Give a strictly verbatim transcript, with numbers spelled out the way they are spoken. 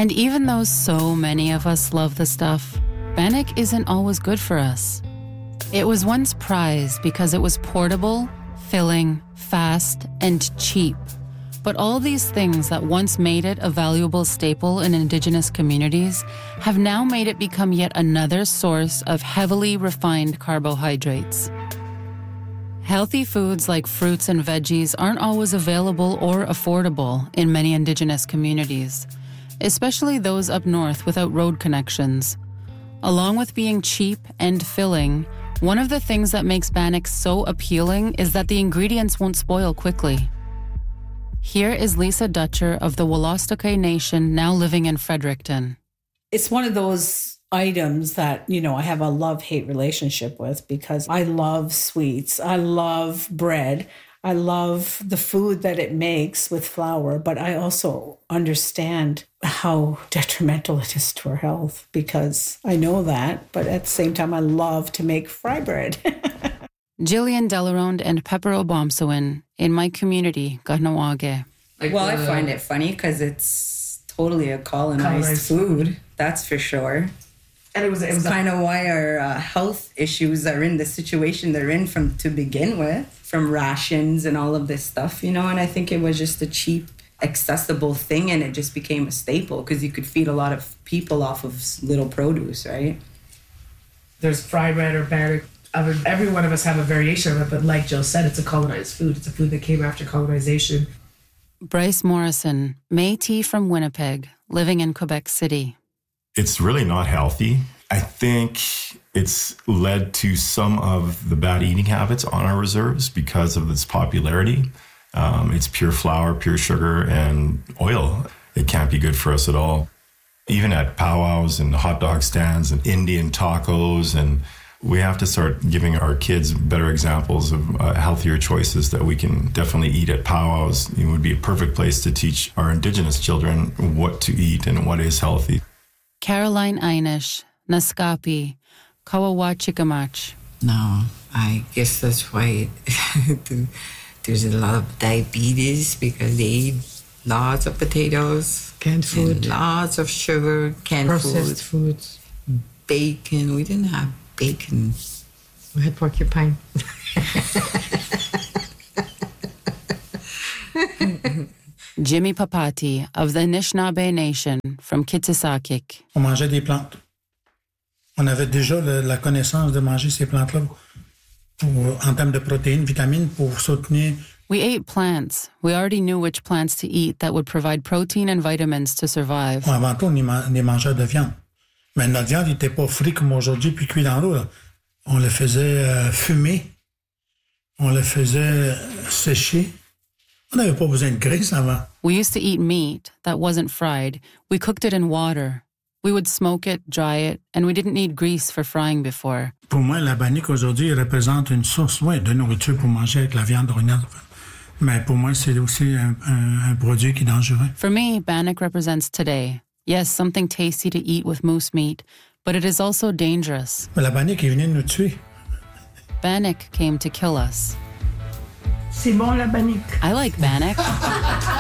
And even though so many of us love the stuff, bannock isn't always good for us. It was once prized because it was portable, filling, fast, and cheap. But all these things that once made it a valuable staple in Indigenous communities have now made it become yet another source of heavily refined carbohydrates. Healthy foods like fruits and veggies aren't always available or affordable in many Indigenous communities, especially those up north without road connections. Along with being cheap and filling, one of the things that makes bannock so appealing is that the ingredients won't spoil quickly. Here is Lisa Dutcher of the Wolastoqey Nation, now living in Fredericton. It's one of those items that, you know, I have a love-hate relationship with because I love sweets. I love bread. I love the food that it makes with flour, but I also understand how detrimental it is to our health because I know that, but at the same time, I love to make fry bread. Jillian Delaronde and Pepper Obomsawin in my community, Kahnawake. Like well, the, I find it funny because it's totally a colonized, colonized food, that's for sure. And it was, it was kind of why our uh, health issues are in the situation they're in from to begin with, from rations and all of this stuff, you know. And I think it was just a cheap, accessible thing, and it just became a staple because you could feed a lot of people off of little produce, right? There's fry bread or bannock. Every one of us have a variation of it, but like Jill said, it's a colonized food. It's a food that came after colonization. Bryce Morrison, Métis from Winnipeg, living in Quebec City. It's really not healthy. I think it's led to some of the bad eating habits on our reserves because of its popularity. Um, it's pure flour, pure sugar, and oil. It can't be good for us at all. Even at powwows and hot dog stands and Indian tacos, and we have to start giving our kids better examples of uh, healthier choices that we can definitely eat at powwows. It would be a perfect place to teach our Indigenous children what to eat and what is healthy. Caroline Einish, Naskapi, Kawawachikamach. No, I guess that's why there's a lot of diabetes because they eat lots of potatoes, canned food, lots of sugar, canned processed food, foods, bacon. We didn't have bacon. We had porcupine. Jimmy Papati of the Anishinaabe Nation from Kitsisakik. On mangeait des plantes. On avait déjà le, la connaissance de manger ces plantes-là pour, en termes de protéines, vitamines, pour soutenir. We ate plants. We already knew which plants to eat that would provide protein and vitamins to survive. Bon, avant tout, on est des mangeurs de viande. Mais notre viande n'était pas frite comme aujourd'hui puis cuite dans l'eau. Là. On le faisait euh, fumer. On le faisait sécher. On n'avait pas besoin de graisse avant. We used to eat meat that wasn't fried. We cooked it in water. We would smoke it, dry it, and we didn't need grease for frying before. Pour moi, la bannock aujourd'hui représente une source ouais, de nourriture pour manger avec la viande orignale. Mais pour moi, c'est aussi un, un, un produit qui est dangereux. For me, bannock represents today. Yes, something tasty to eat with moose meat, but it is also dangerous. Mais la bannock est venue nous tuer. Bannock came to kill us. C'est bon, la bannock. I like bannock.